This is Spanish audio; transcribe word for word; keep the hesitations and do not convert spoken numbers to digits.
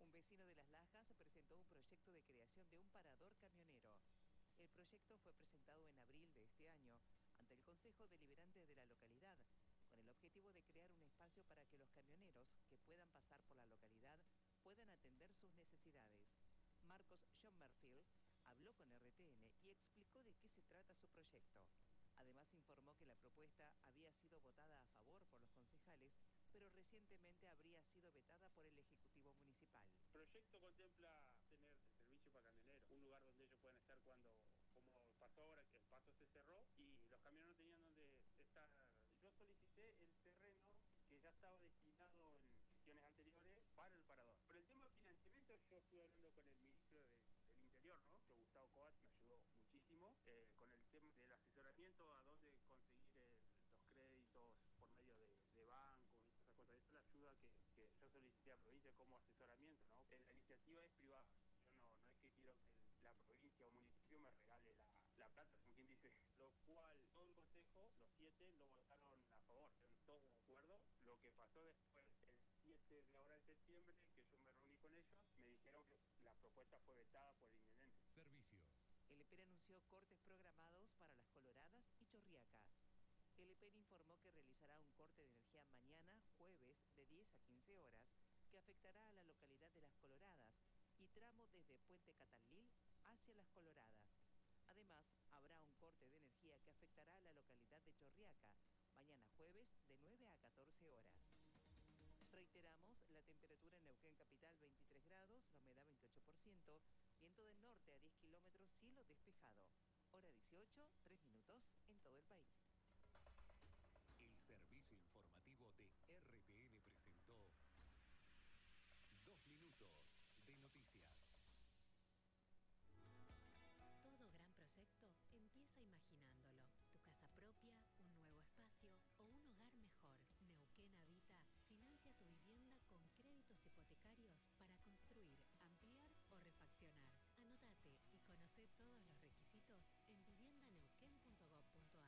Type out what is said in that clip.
Un vecino de Las Lajas presentó un proyecto de creación de un parador camionero. El proyecto fue presentado en abril de este año ante el Consejo Deliberante de la localidad, con el objetivo de crear un espacio para que los camioneros que puedan pasar por la localidad puedan atender sus necesidades. Marcos Schommerfield habló con R T N y explicó de qué se trata su proyecto. Además informó que la propuesta había sido votada a favor por los concejales, pero recientemente habría sido vetada por el Ejecutivo Municipal. El proyecto contempla tener servicio para camioneros, un lugar donde ellos puedan estar cuando, como pasó ahora, que el paso se cerró y los camioneros no tenían donde estar. Yo solicité el terreno que ya estaba destinado en gestiones anteriores para el parador. Por el tema de financiamiento, yo estuve hablando con el ministro de, del Interior, ¿no? Que Gustavo Coat me ayudó muchísimo eh, con el tema del asesoramiento, a dónde conseguir el, los créditos por medio de, de bancos y esas cosas. Esa es la ayuda que, que yo solicité a la provincia como asesoramiento, ¿no? La iniciativa es privada. Yo no, no es que quiero que la provincia o municipio me regale la, la plata, como quien dice, lo cual todo el consejo, los siete, lo votaron a favor, todos de acuerdo. Lo que pasó después, el siete de ahora de septiembre, que yo me reuní con ellos, me dijeron que la propuesta fue vetada por el intendente. Servicios. El E P E N anunció cortes programados para Las Coloradas y Chorriaca. El E P E N informó que realizará un corte de energía mañana, jueves, de diez a quince horas, que afectará a la localidad de Las Coloradas y tramo desde Puente Catalil hacia Las Coloradas. Además, habrá un corte de energía que afectará a la localidad de Chorriaca, mañana jueves, de nueve a catorce horas. Reiteramos, la temperatura en Neuquén Capital veintitrés grados, la humedad veintiocho por ciento, viento del norte a diez kilómetros, cielo despejado.